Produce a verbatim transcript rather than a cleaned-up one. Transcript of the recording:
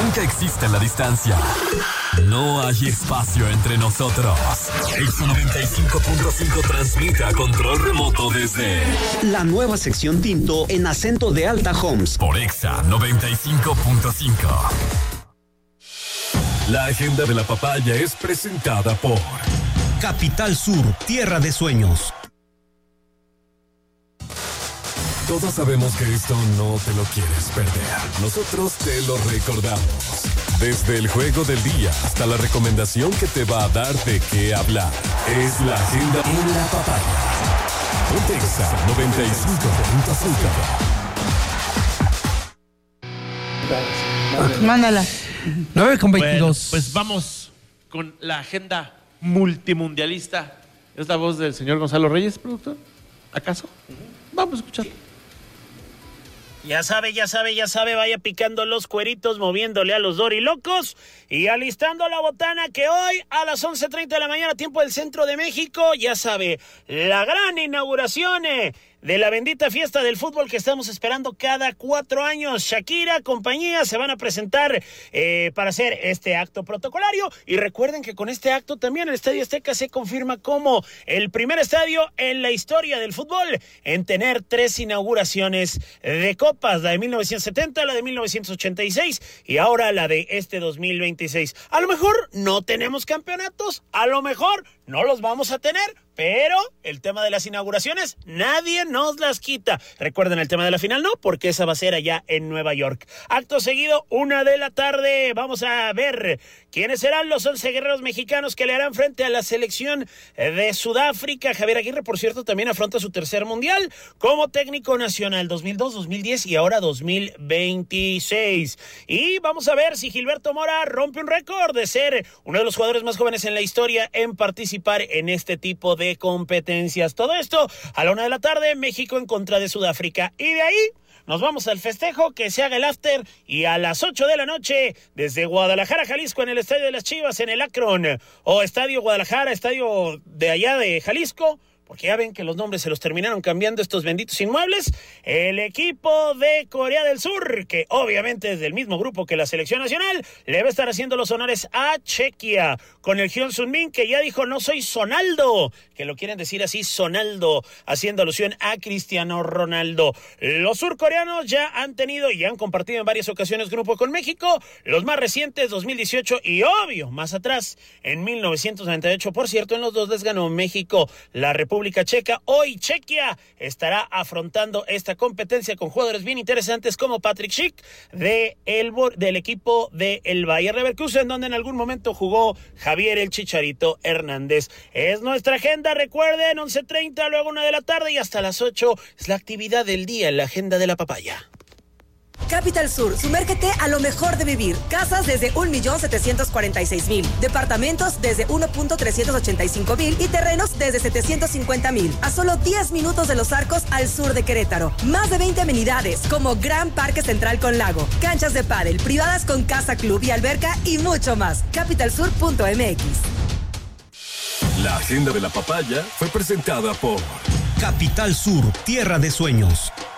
nunca existe la distancia. No hay espacio entre nosotros. Exa noventa y cinco punto cinco transmite a control remoto desde la nueva sección Tinto en acento de Alta Homes. Por Exa noventa y cinco punto cinco. La agenda de la papaya es presentada por Capital Sur, tierra de sueños. Todos sabemos que esto no te lo quieres perder. Nosotros te lo recordamos. Desde el juego del día hasta la recomendación que te va a dar de qué hablar. Es la agenda en la papaya. Ponte Exa noventa y cinco punto cinco. Mándala. nueve con veintidós. Bueno, pues vamos con la agenda multimundialista. ¿Es la voz del señor Gonzalo Reyes, productor? ¿Acaso? Vamos a escuchar. Ya sabe, ya sabe, ya sabe, vaya picando los cueritos, moviéndole a los dorilocos y alistando la botana que hoy a las once treinta de la mañana, tiempo del centro de México, ya sabe, la gran inauguración eh, de la bendita fiesta del fútbol que estamos esperando cada cuatro años. Shakira, compañía, se van a presentar eh, para hacer este acto protocolario. Y recuerden que con este acto también el Estadio Azteca se confirma como el primer estadio en la historia del fútbol en tener tres inauguraciones de copas, la de mil novecientos setenta, la de mil novecientos ochenta y seis y ahora la de este dos mil veintiséis. A lo mejor no tenemos campeonatos, a lo mejor no los vamos a tener, pero el tema de las inauguraciones nadie nos las quita. Recuerden el tema de la final, no, porque esa va a ser allá en Nueva York. Acto seguido, una de la tarde, vamos a ver quiénes serán los once guerreros mexicanos que le harán frente a la selección de Sudáfrica. Javier Aguirre, por cierto, también afronta su tercer mundial como técnico nacional, dos mil dos, dos mil diez y ahora dos mil veintiséis. Y vamos a ver si Gilberto Mora rompe un récord de ser uno de los jugadores más jóvenes en la historia en participar en este tipo de competencias. Todo esto a la una de la tarde, México en contra de Sudáfrica. Y de ahí nos vamos al festejo, que se haga el after, y a las ocho de la noche, desde Guadalajara, Jalisco, en el Estadio de las Chivas, en el Akron, o Estadio Guadalajara, estadio de allá de Jalisco, porque ya ven que los nombres se los terminaron cambiando estos benditos inmuebles. El equipo de Corea del Sur, que obviamente es del mismo grupo que la selección nacional, le va a estar haciendo los honores a Chequia, con el Hyun Sung Min, que ya dijo no soy Sonaldo, que lo quieren decir así, Sonaldo, haciendo alusión a Cristiano Ronaldo. Los surcoreanos ya han tenido y han compartido en varias ocasiones grupo con México, los más recientes, dos mil dieciocho, y obvio, más atrás, en mil novecientos noventa y ocho, por cierto, en los dos les ganó México. La República Checa, hoy Chequia estará afrontando esta competencia con jugadores bien interesantes como Patrick Schick de el, del equipo de el Bayer Leverkusen, donde en algún momento jugó Javier el Chicharito Hernández. Es nuestra agenda, recuerden, once treinta, luego una de la tarde y hasta las ocho es la actividad del día en la agenda de la papaya. Capital Sur, sumérgete a lo mejor de vivir. Casas desde un millón setecientos cuarenta y seis mil, departamentos desde uno punto trescientos ochenta y cinco mil y terrenos desde setecientos cincuenta mil. A solo diez minutos de Los Arcos, al sur de Querétaro. Más de veinte amenidades, como Gran Parque Central con lago, canchas de pádel, privadas con casa club y alberca y mucho más. capital sur punto m x. La agenda de la papaya fue presentada por Capital Sur, tierra de sueños.